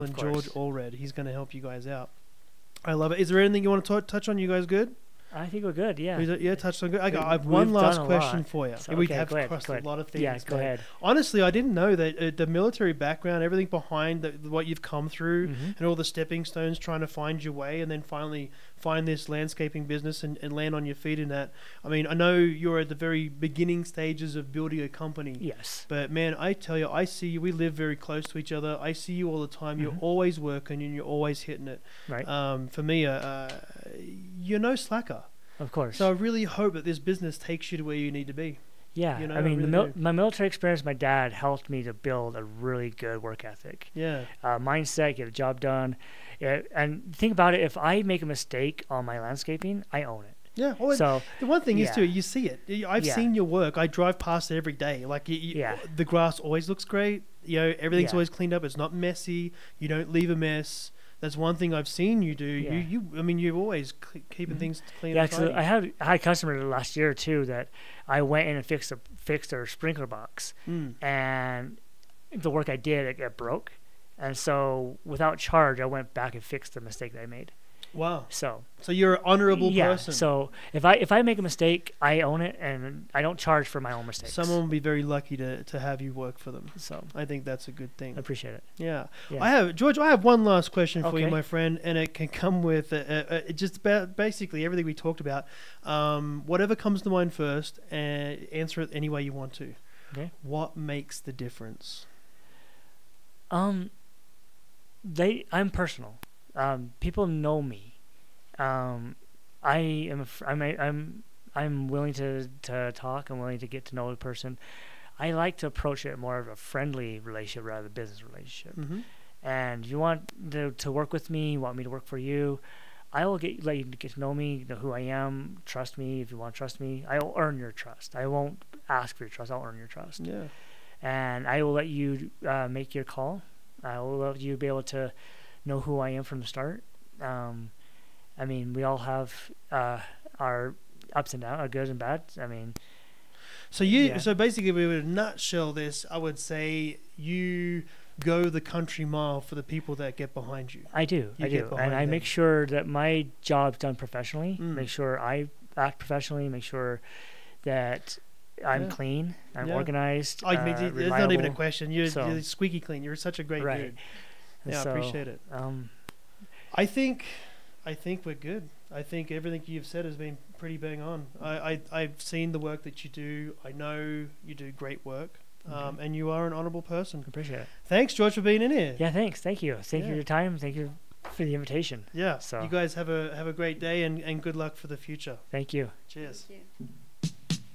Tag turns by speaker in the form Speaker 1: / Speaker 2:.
Speaker 1: and George Allred. He's going to help you guys out. I love it. Is there anything you want to touch on? You guys good?
Speaker 2: I think we're good. Yeah.
Speaker 1: Yeah, touched on good. I have one last question for you.
Speaker 2: So,
Speaker 1: we
Speaker 2: okay,
Speaker 1: have
Speaker 2: go ahead,
Speaker 1: crossed
Speaker 2: go
Speaker 1: a
Speaker 2: ahead.
Speaker 1: lot of things.
Speaker 2: Yeah, go ahead.
Speaker 1: Honestly, I didn't know that the military background, everything behind what you've come through, and all the stepping stones trying to find your way, and then finally find this landscaping business and land on your feet in that. I mean, I know you're at the very beginning stages of building a company.
Speaker 2: Yes.
Speaker 1: But man, I tell you, I see you. We live very close to each other. I see you all the time. You're always working and you're always hitting it.
Speaker 2: Right.
Speaker 1: For me, you're no slacker.
Speaker 2: Of course.
Speaker 1: So I really hope that this business takes you to where you need to be.
Speaker 2: Yeah,
Speaker 1: You know,
Speaker 2: I mean,
Speaker 1: really
Speaker 2: my military experience, my dad helped me to build a really good work ethic.
Speaker 1: Yeah.
Speaker 2: Mindset, get a job done. And think about it, if I make a mistake on my landscaping, I own it.
Speaker 1: Yeah. Well,
Speaker 2: So
Speaker 1: the one thing is too, you see it. I've seen your work. I drive past it every day. Like the grass always looks great. You know, everything's always cleaned up. It's not messy. You don't leave a mess. That's one thing I've seen you do.
Speaker 2: Yeah.
Speaker 1: I mean, you're always keeping things clean.
Speaker 2: Yeah,
Speaker 1: and tidy.
Speaker 2: I had a customer last year too that I went in and fixed their sprinkler box, and the work I did, it broke, and so without charge, I went back and fixed the mistake that I made.
Speaker 1: Wow.
Speaker 2: So
Speaker 1: you're an honorable person.
Speaker 2: So if I make a mistake, I own it, and I don't charge for my own mistakes.
Speaker 1: Someone will be very lucky to have you work for them.
Speaker 2: So
Speaker 1: I think that's a good thing.
Speaker 2: I appreciate it.
Speaker 1: Yeah.
Speaker 2: Yeah.
Speaker 1: George, I have one last question for you,
Speaker 2: Okay.
Speaker 1: my friend, and it can come with just about basically everything we talked about. Whatever comes to mind first, and answer it any way you want to.
Speaker 2: Okay.
Speaker 1: What makes the difference?
Speaker 2: I'm personal. People know me. I'm willing to talk. I'm willing to get to know a person. I like to approach it more of a friendly relationship rather than a business relationship. And you want to work with me, you want me to work for you, I will let you get to know me, know who I am, trust me if you want to trust me. I will earn your trust. I won't ask for your trust. I'll earn your trust.
Speaker 1: Yeah. And
Speaker 2: I will let you make your call. I will let you be able to know who I am from the start. I mean, we all have our ups and downs, our good and bad. I mean, so basically, if we would nutshell this, I would say you go the country mile for the people that get behind you. I do, and I make sure that my job's done professionally. Make sure I act professionally. Make sure that I'm clean, I'm organized,
Speaker 1: it's not even a question. You're squeaky clean. You're such a great dude. Yeah, I appreciate it. I think we're good. I think everything you've said has been pretty bang on. I've seen the work that you do. I know you do great work. And you are an honorable person.
Speaker 2: Appreciate it.
Speaker 1: Thanks, George, for being in here.
Speaker 2: Yeah, thanks. Thank you. Thank you for your time. Thank you for the invitation.
Speaker 1: Yeah. So you guys have a great day and good luck for the future.
Speaker 2: Thank you.
Speaker 1: Cheers.
Speaker 3: Thank you.